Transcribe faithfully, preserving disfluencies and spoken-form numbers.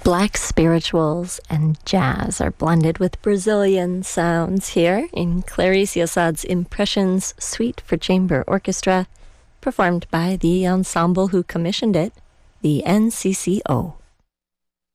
Black spirituals and jazz are blended with Brazilian sounds here in Clarice Assad's Impressions Suite for Chamber Orchestra, performed by the ensemble who commissioned it, the N C C O.